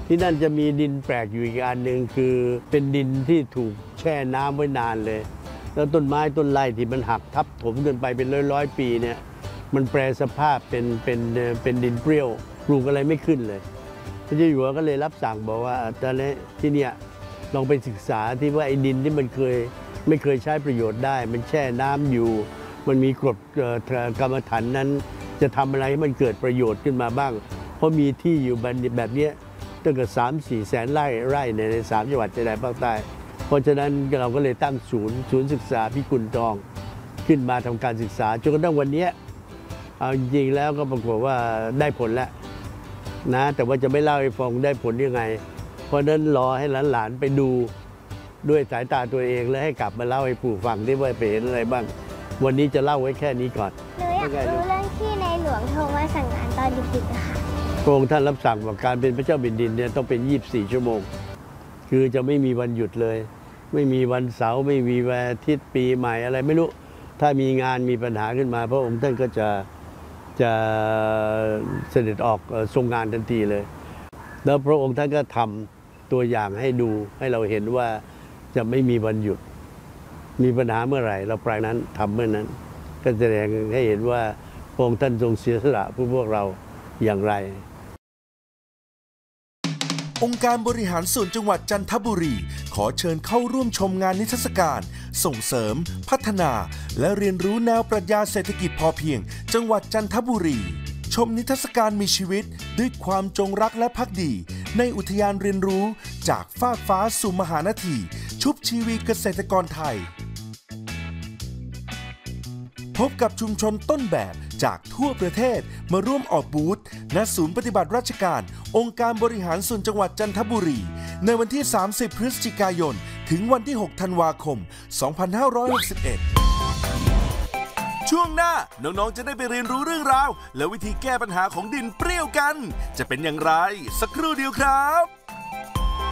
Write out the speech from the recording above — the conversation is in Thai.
ที่นั่นจะมีดินแปลกอยู่อีกอันหนึ่งคือเป็นดินที่ถูกแช่น้ำไว้นานเลยแล้วต้นไม้ต้นไร่ที่มันหักทับถมกันไปเป็นร้อยปีเนี่ยมันแปรสภาพเป็นดินเปรี้ยวปลูกอะไรไม่ขึ้นเลยพระเจ้าอยู่หัวก็เลยรับสั่งบอกว่าตอนนี้ที่เนี่ยลองไปศึกษาที่ว่าไอ้ดินที่มันไม่เคยใช้ประโยชน์ได้มันแช่น้ำอยู่มันมีกรดกรรมฐานนั้นจะทำอะไรให้มันเกิดประโยชน์ขึ้นมาบ้างเพราะมีที่อยู่แบบนี้ตั้งแต่3-4 แสนไร่ใน3 จังหวัดชายแดนภาคใต้เพราะฉะนั้นเราก็เลยตั้งศูนย์ศึกษาพิกุลทองขึ้นมาทำการศึกษาจนกระทั่งวันนี้เอาจริงๆแล้วก็ปรากฏว่าได้ผลแล้วนะแต่ว่าจะไม่เล่าให้ฟังได้ผลยังไงเพราะนั้นรอให้หลานๆไปดูด้วยสายตาตัวเองแล้วให้กลับมาเล่าให้ปู่ฟังได้ว่าไปเห็นอะไรบ้างวันนี้จะเล่าไว้แค่นี้ก่อนหนูอยากรู้เรื่องที่ในหลวงโทรมาสั่งงานตอนดึกๆค่ะพระองค์ท่านรับสั่งว่าการเป็นพระเจ้าแผ่นดินเนี่ยต้องเป็น24 ชั่วโมงคือจะไม่มีวันหยุดเลยไม่มีวันเสาร์ไม่มีวันอาทิตย์ปีใหม่อะไรไม่รู้ถ้ามีงานมีปัญหาขึ้นมาพระองค์ท่านก็จะเสด็จออกทรงงานทันทีเลยแล้วพระองค์ท่านก็ทำตัวอย่างให้ดูให้เราเห็นว่าจะไม่มีวันหยุดมีปัญหาเมื่อไหร่เราปลายนั้นทำเมื่อนั้นก็แสดงให้เห็นว่าพระองค์ท่านทรงเสียสละเพื่อพวกเราอย่างไรองค์การบริหารส่วนจังหวัดจันทบุรีขอเชิญเข้าร่วมชมงานนิทรรศการส่งเสริมพัฒนาและเรียนรู้แนวปรัชญาเศรษฐกิจพอเพียงจังหวัดจันทบุรีชมนิทรรศการมีชีวิตด้วยความจงรักและภักดีในอุทยานเรียนรู้จากฟากฟ้าสู่มหานาทีชุบชีวีเกษตรกรไทยพบกับชุมชนต้นแบบจากทั่วประเทศมาร่วมออกบูธณศูนย์ปฏิบัติราชการองค์การบริหารส่วนจังหวัดจันทบุรีในวันที่30 พฤศจิกายนถึงวันที่6 ธันวาคม 2561ช่วงหน้าน้องๆจะได้ไปเรียนรู้เรื่องราวและวิธีแก้ปัญหาของดินเปรี้ยวกันจะเป็นอย่างไรสักครู่เดียวครับ